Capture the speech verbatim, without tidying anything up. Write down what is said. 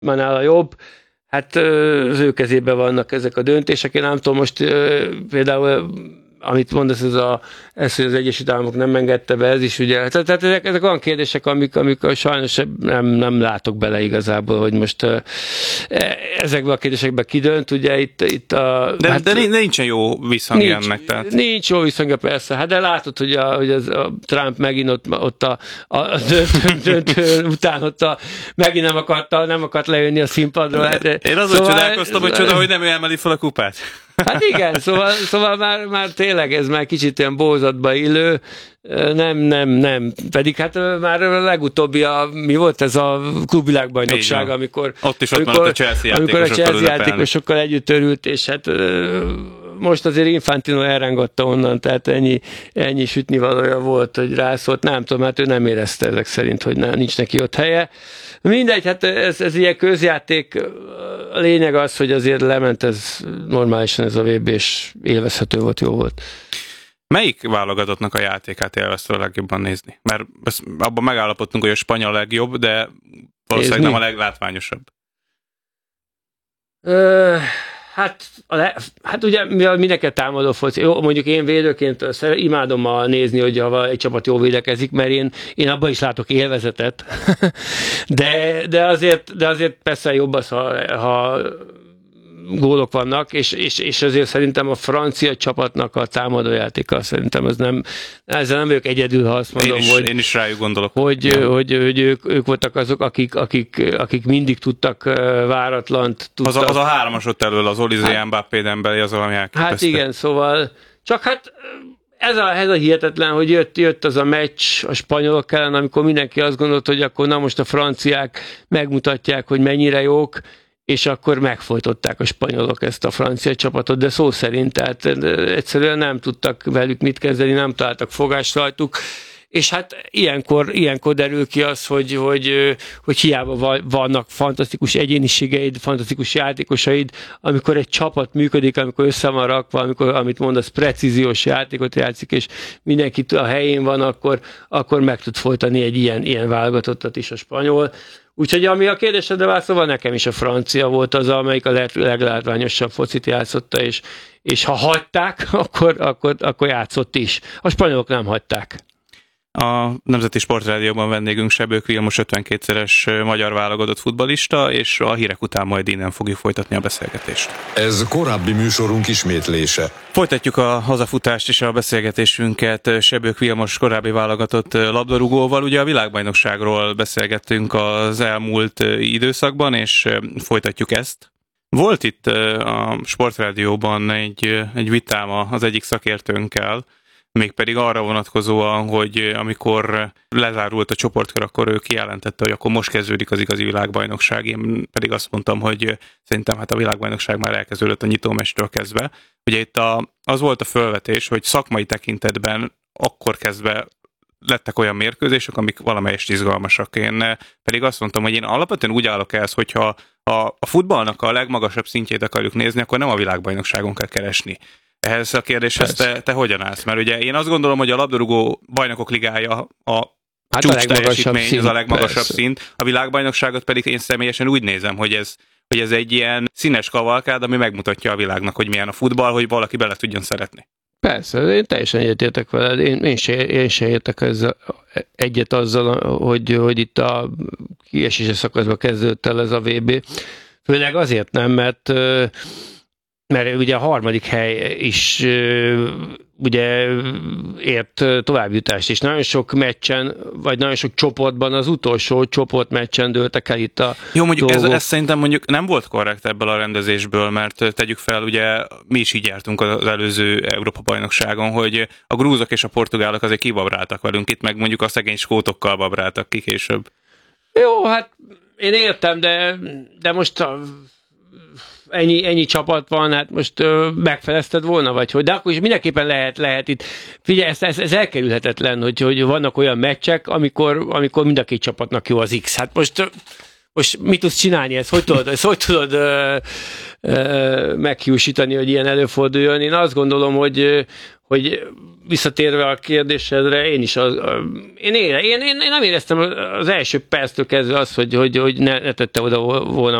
nála jobb. Hát az ő kezében vannak ezek a döntések. Én nem tudom, most például, amit mondasz, ez, a, ez hogy az Egyesült Államok nem engedte be, ez is ugye. Tehát, tehát ezek, ezek olyan kérdések, amik, amik sajnos nem, nem látok bele igazából, hogy most ezekben a kérdésekben kidönt, ugye itt, itt a... De, hát, de nincsen jó visszhangja nincs, ennek, tehát... Nincs jó visszhangja, persze. Hát de látod, hogy, a, hogy az, a Trump megint ott, ott a, a döntő, döntő után ott a, megint nem akart, nem akart lejönni a színpadról. Hát, én azon szóval csodálkoztam, hogy csoda, hogy nem ő emeli fel a kupát. Hát igen, szóval, szóval már, már tényleg ez már kicsit ilyen bózatba illő, nem, nem, nem, pedig hát már a legutóbbi, a, mi volt ez a klubvilágbajnokság, amikor, ott is ott amikor, a Chelsea amikor a Chelsea játékosokkal együtt örült, és hát most azért Infantino elrángatta onnan, tehát ennyi, ennyi sütnivalója volt, hogy rászólt, nem tudom, hát ő nem érezte ezek szerint, hogy nem, nincs neki ott helye. Mindegy, hát ez, ez ilyen közjáték, a lényeg az, hogy azért lement ez normálisan ez a vé bé, és élvezhető volt, jó volt. Melyik válogatottnak a játékát élvezte a legjobban nézni? Mert abban megállapodtunk, hogy a spanyol a legjobb, de valószínűleg nem a leglátványosabb. Ö, hát, a le, hát ugye mivel mindenki támadó foci, jó, mondjuk én védőként imádom a nézni, hogy ha egy csapat jól védekezik, mert én, én abban is látok élvezetet, de, de, azért, de azért persze jobb az, ha, ha gólok vannak, és, és, és azért szerintem a francia csapatnak a támadójátéka, szerintem ez nem, ezzel nem vagyok egyedül, ha azt mondom, én is, hogy, én is rájuk gondolok. Hogy, ja. hogy, hogy ők, ők voltak azok, akik, akik, akik mindig tudtak váratlant. Tudtak. Az, a, az a hármas ott elől, az Olizé, hát, Mbappé, Dembélé, az valami elképesztő. Hát igen, szóval csak hát ez a, ez a hihetetlen, hogy jött, jött az a meccs a spanyolok ellen, amikor mindenki azt gondolt, hogy akkor na most a franciák megmutatják, hogy mennyire jók, és akkor megfojtották a spanyolok ezt a francia csapatot, de szó szerint, tehát egyszerűen nem tudtak velük mit kezdeni, nem találtak fogást rajtuk, és hát ilyenkor, ilyenkor derül ki az, hogy, hogy, hogy hiába vannak fantasztikus egyéniségeid, fantasztikus játékosaid, amikor egy csapat működik, amikor össze van rakva, amikor, amit mondasz, precíziós játékot játszik, és mindenki a helyén van, akkor, akkor meg tud folytani egy ilyen, ilyen válogatottat is a spanyol. Úgyhogy ami a kérdésedre válaszolva, nekem is a francia volt az, amelyik a leglátványosabb focit játszotta, és, és ha hagyták, akkor, akkor, akkor játszott is. A spanyolok nem hagyták. A Nemzeti Sportrádióban vendégünk Sebők Vilmos ötvenkétszeres magyar válogatott futballista, és a hírek után majd innen fogjuk folytatni a beszélgetést. Ez korábbi műsorunk ismétlése. Folytatjuk a hazafutást és a beszélgetésünket Sebők Vilmos korábbi válogatott labdarúgóval. Ugye a világbajnokságról beszélgettünk az elmúlt időszakban, és folytatjuk ezt. Volt itt a Sportrádióban egy, egy vitám az egyik szakértőnkkel, mégpedig arra vonatkozóan, hogy amikor lezárult a csoportkör, akkor ő kijelentette, hogy akkor most kezdődik az igazi világbajnokság. Én pedig azt mondtam, hogy szerintem hát a világbajnokság már elkezdődött a nyitómecstől kezdve. Ugye itt a, az volt a felvetés, hogy szakmai tekintetben akkor kezdve lettek olyan mérkőzések, amik valamelyest izgalmasak. Én pedig azt mondtam, hogy én alapvetően úgy állok ehhez, hogyha a, a futballnak a legmagasabb szintjét akarjuk nézni, akkor nem a világbajnokságon kell keresni. Ehhez a kérdéshez te, te hogyan állsz? Mert ugye én azt gondolom, hogy a labdarúgó bajnokok ligája a hát csúcs teljesítmény, szint, az a legmagasabb persze. szint. A világbajnokságot pedig én személyesen úgy nézem, hogy ez, hogy ez egy ilyen színes kavalkád, ami megmutatja a világnak, hogy milyen a futball, hogy valaki bele tudjon szeretni. Persze, én teljesen egyetértek veled. Én, én, se, én se értek ezzel, egyet azzal, hogy, hogy itt a kiesési szakaszban kezdődött el ez a vé bé. Főleg azért nem, mert mert ugye a harmadik hely is ugye ért továbbjutást, és nagyon sok meccsen, vagy nagyon sok csoportban az utolsó csoportmeccsen dőltek el itt a Jó, mondjuk ez, dolgok. ez szerintem mondjuk nem volt korrekt ebből a rendezésből, mert tegyük fel, ugye mi is így jártunk az előző Európa-bajnokságon, hogy a grúzok és a portugálok azért kibabráltak velünk, itt meg mondjuk a szegény skótokkal babráltak ki később. Jó, hát én értem, de, de most a Ennyi, ennyi csapat van, hát most ö, megfelezted volna, vagy hogy? De akkor is mindenképpen lehet, lehet itt. Figyelj, ez, ez, ez elkerülhetetlen, hogy, hogy vannak olyan meccsek, amikor, amikor mind a két csapatnak jó az X. Hát most, most mit tudsz csinálni ezt? Hogy tudod, ezt hogy tudod ö, ö, meghiúsítani, hogy ilyen előforduljon? Én azt gondolom, hogy hogy visszatérve a kérdésedre, én is az, én, ére, én, én, én nem éreztem az első perctől kezdve azt, hogy, hogy, hogy ne, ne tette oda volna